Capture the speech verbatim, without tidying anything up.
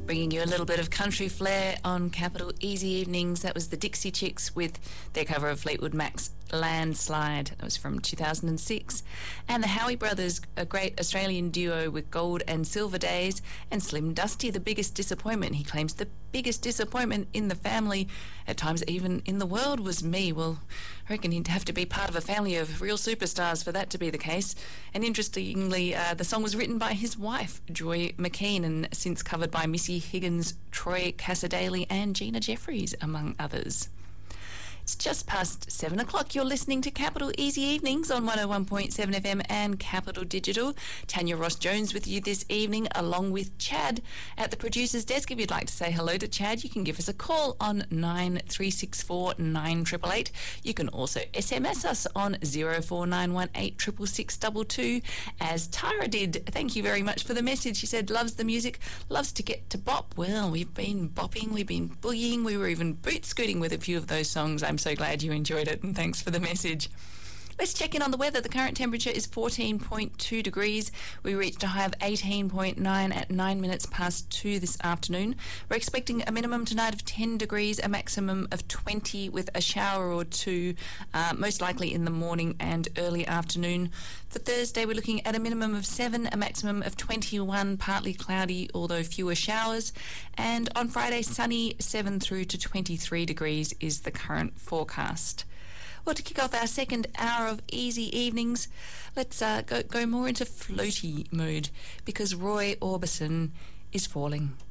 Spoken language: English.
Bringing you a little bit of country flair on Capital Easy Evenings. That was the Dixie Chicks with their cover of Fleetwood Mac's Landslide. That was from two thousand six. And the Howie Brothers, a great Australian duo with Gold and Silver Days. And Slim Dusty, the biggest disappointment. He claims the biggest disappointment in the family, at times even in the world, was me. Well, I reckon he'd have to be part of a family of real superstars for that to be the case. And interestingly, uh, the song was written by his wife, Joy McKean, and since covered by Missy Higgins, Troy Cassadaly and Gina Jeffries, among others. It's just past seven o'clock. You're listening to Capital Easy Evenings on one oh one point seven F M and Capital Digital. Tanya Ross-Jones with you this evening, along with Chad at the producer's desk. If you'd like to say hello to Chad, you can give us a call on nine three six four nine eight eight eight. You can also S M S us on zero four nine one eight six six six two two, as Tara did. Thank you very much for the message. She said, loves the music, loves to get to bop. Well, we've been bopping, we've been boogieing, we were even boot scooting with a few of those songs. I'm so glad you enjoyed it, and thanks for the message. Let's check in on the weather. The current temperature is fourteen point two degrees. We reached a high of eighteen point nine at nine minutes past two this afternoon. We're expecting a minimum tonight of ten degrees, a maximum of twenty with a shower or two, uh, most likely in the morning and early afternoon. For Thursday, we're looking at a minimum of seven, a maximum of twenty-one, partly cloudy, although fewer showers. And on Friday, sunny, seven through to twenty-three degrees is the current forecast. Well, to kick off our second hour of Easy Evenings, let's uh, go, go more into floaty mode, because Roy Orbison is falling.